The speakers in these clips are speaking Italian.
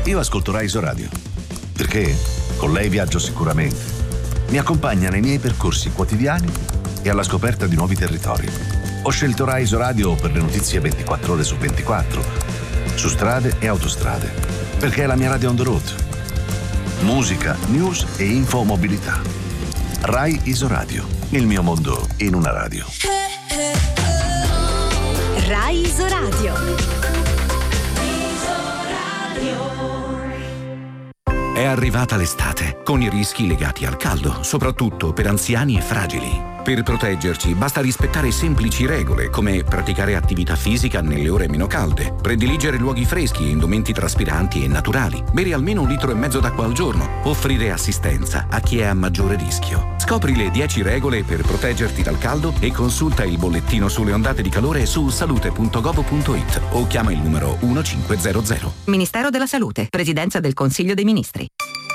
Io ascolto Rai Isoradio, perché con lei viaggio sicuramente. Mi accompagna nei miei percorsi quotidiani e alla scoperta di nuovi territori. Ho scelto Rai Isoradio per le notizie 24 ore su 24, su strade e autostrade, perché è la mia radio on the road. Musica, news e infomobilità. Rai Isoradio, il mio mondo in una radio. Rai Isoradio. È arrivata l'estate, con i rischi legati al caldo, soprattutto per anziani e fragili. Per proteggerci basta rispettare semplici regole, come praticare attività fisica nelle ore meno calde, prediligere luoghi freschi e indumenti traspiranti e naturali, bere almeno 1,5 litri d'acqua al giorno, offrire assistenza a chi è a maggiore rischio. Scopri le 10 regole per proteggerti dal caldo e consulta il bollettino sulle ondate di calore su salute.gov.it o chiama il numero 1500. Ministero della Salute, Presidenza del Consiglio dei Ministri.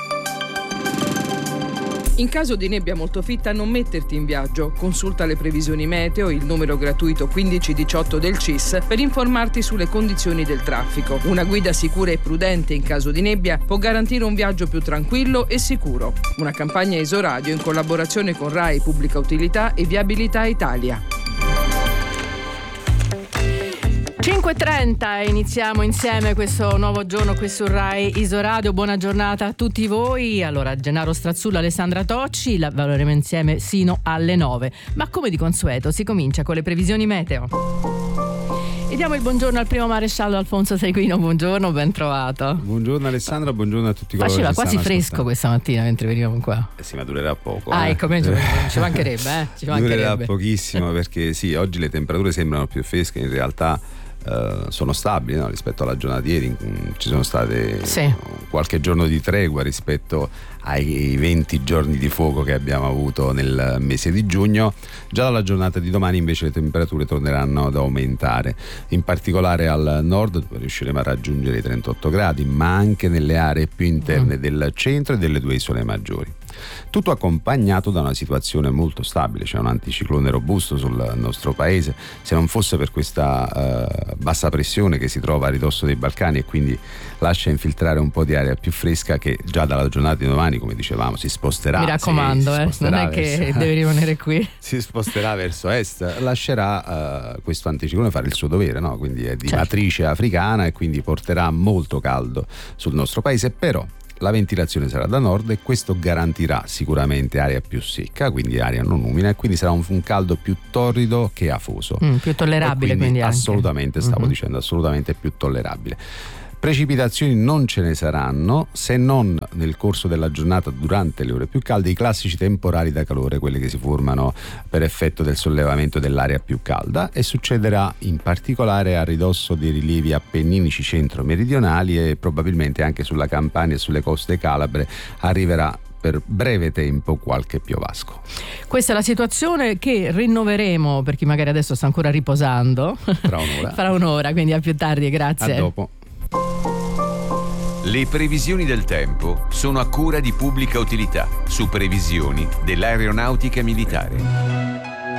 In caso di nebbia molto fitta non metterti in viaggio. Consulta le previsioni meteo, il numero gratuito 1518 del CIS per informarti sulle condizioni del traffico. Una guida sicura e prudente in caso di nebbia può garantire un viaggio più tranquillo e sicuro. Una campagna Isoradio in collaborazione con Rai Pubblica Utilità e Viabilità Italia. 5:30 iniziamo insieme questo nuovo giorno qui su Rai Isoradio. Buona giornata a tutti voi. Allora, Gennaro Strazzullo, Alessandra Tocci, lavoreremo insieme sino alle 9. Ma come di consueto si comincia con le previsioni meteo. E diamo il buongiorno al primo maresciallo Alfonso Seguino. Buongiorno, ben trovato. Buongiorno Alessandra, buongiorno a tutti coloro Faceva che quasi fresco ascoltando. Questa mattina mentre venivamo qua. Sì, ma durerà poco. Ecco, ci mancherebbe, ci mancherebbe. Durerà pochissimo perché sì, oggi le temperature sembrano più fresche, in realtà sono stabili, no? Rispetto alla giornata di ieri. Ci sono state qualche giorno di tregua rispetto ai 20 giorni di fuoco che abbiamo avuto nel mese di giugno. Già dalla giornata di domani invece le temperature torneranno ad aumentare, in particolare al nord, dove riusciremo a raggiungere i 38 gradi, ma anche nelle aree più interne del centro e delle due isole maggiori. Tutto accompagnato da una situazione molto stabile. C'è un anticiclone robusto sul nostro paese. Se non fosse per questa bassa pressione che si trova a ridosso dei Balcani e quindi lascia infiltrare un po' di aria più fresca, che già dalla giornata di domani, come dicevamo, si sposterà. Mi raccomando, non è che deve rimanere qui. Si sposterà verso est, lascerà questo anticiclone fare il suo dovere, no? Quindi è di matrice africana e quindi porterà molto caldo sul nostro paese, però la ventilazione sarà da nord e questo garantirà sicuramente aria più secca, quindi aria non umida, e quindi sarà un caldo più torrido che afoso. Più tollerabile, quindi anche. Assolutamente, stavo dicendo, assolutamente più tollerabile. Precipitazioni non ce ne saranno, se non nel corso della giornata durante le ore più calde, i classici temporali da calore, quelli che si formano per effetto del sollevamento dell'aria più calda, e succederà in particolare a ridosso dei rilievi appenninici centro-meridionali e probabilmente anche sulla Campania e sulle coste calabre arriverà per breve tempo qualche piovasco. Questa è la situazione che rinnoveremo per chi magari adesso sta ancora riposando fra un'ora, quindi a più tardi e grazie. A dopo. Le previsioni del tempo sono a cura di Pubblica Utilità, su previsioni dell'aeronautica militare.